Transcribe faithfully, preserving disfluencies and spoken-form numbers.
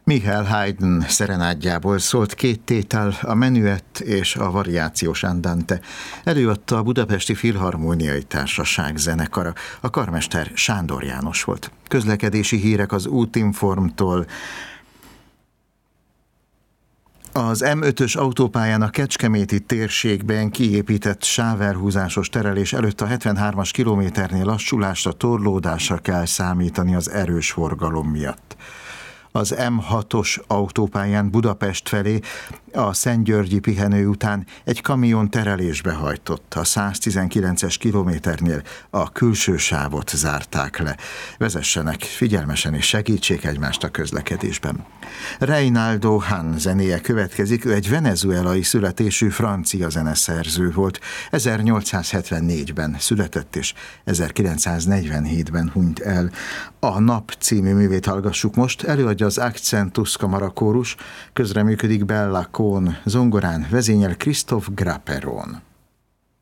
Michael Haydn szerenádjából szólt két tétel, a Menuett és a variációs andante. Előadta a Budapesti Filharmóniai Társaság zenekara. A karmester Sándor János volt. Közlekedési hírek az Útinformtól. Az em ötös autópályán a kecskeméti térségben kiépített sávelhúzásos terelés előtt a hetvenhármas kilométernél lassulásra, torlódásra kell számítani az erős forgalom miatt. Az em hatos autópályán Budapest felé a Szentgyörgyi pihenő után egy kamion terelésbe hajtott. A száztizenkilences kilométernél a külső sávot zárták le. Vezessenek figyelmesen és segítsék egymást a közlekedésben. Reinaldo Hahn zenéje következik, ő egy venezuelai születésű francia zeneszerző volt. ezernyolcszázhetvennégyben született és ezerkilencszáznegyvenhétben hunyt el. A Nap című művét hallgassuk most, előadja az Accentus Kamarakórus, közreműködik Bella Kohn, zongorán vezényel Christophe Grapperon.